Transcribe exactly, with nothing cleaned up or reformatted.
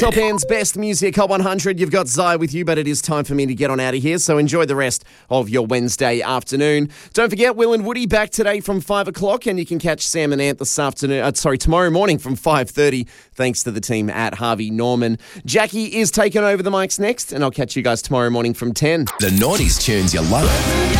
Top End's best music, Hot one hundred. You've got Zai with you, but it is time for me to get on out of here. So enjoy the rest of your Wednesday afternoon. Don't forget, Will and Woody back today from five o'clock, and you can catch Sam and Ant this afternoon. Uh, sorry, tomorrow morning from five thirty. Thanks to the team at Harvey Norman. Jackie is taking over the mics next, and I'll catch you guys tomorrow morning from ten. The nineties tunes you love.